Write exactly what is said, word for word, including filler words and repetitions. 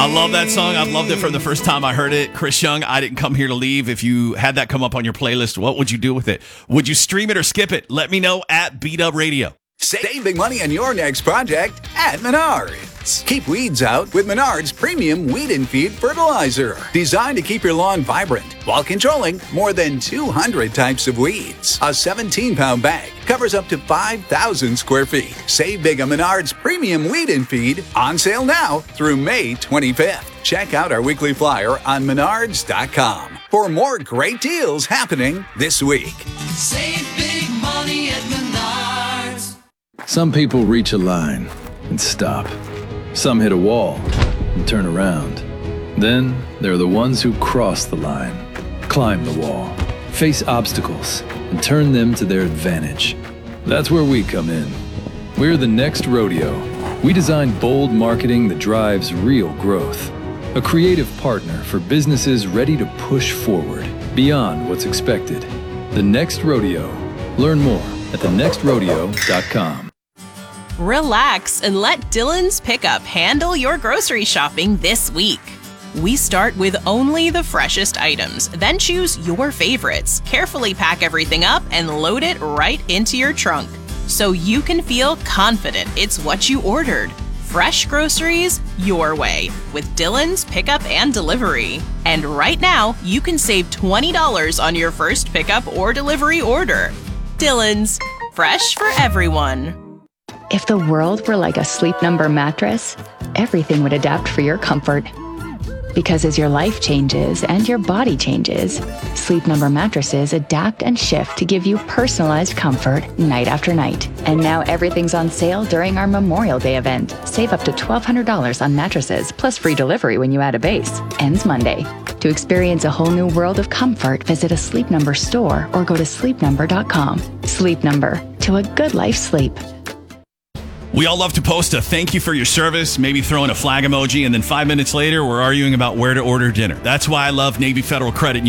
I love that song. I've loved it from the first time I heard it. Chris Young, I Didn't Come Here to Leave. If you had that come up on your playlist, what would you do with it? Would you stream it or skip it? Let me know at B Dub Radio. Save big money on your next project at Menards. Keep weeds out with Menards Premium Weed and Feed Fertilizer. Designed to keep your lawn vibrant while controlling more than two hundred types of weeds. A seventeen-pound bag covers up to five thousand square feet. Save big on Menards Premium Weed and Feed, on sale now through May twenty-fifth. Check out our weekly flyer on menards dot com for more great deals happening this week. Save big money at Menards. Some people reach a line and stop. Some hit a wall and turn around. Then there are the ones who cross the line, climb the wall, face obstacles, and turn them to their advantage. That's where we come in. We're the Next Rodeo. We design bold marketing that drives real growth. A creative partner for businesses ready to push forward beyond what's expected. The Next Rodeo. Learn more at the next rodeo dot com. Relax and let Dylan's Pickup handle your grocery shopping this week. We start with only the freshest items, then choose your favorites, carefully pack everything up, and load it right into your trunk, so you can feel confident it's what you ordered. Fresh groceries your way with Dylan's Pickup and Delivery. And right now, you can save twenty dollars on your first pickup or delivery order. Dylan's, fresh for everyone. If the world were like a Sleep Number mattress, everything would adapt for your comfort. Because as your life changes and your body changes, Sleep Number mattresses adapt and shift to give you personalized comfort night after night. And now everything's on sale during our Memorial Day event. Save up to twelve hundred dollars on mattresses, plus free delivery when you add a base. Ends Monday. To experience a whole new world of comfort, visit a Sleep Number store or go to sleep number dot com. Sleep Number. To a good life sleep. We all love to post a thank you for your service, maybe throw in a flag emoji, and then five minutes later, we're arguing about where to order dinner. That's why I love Navy Federal Credit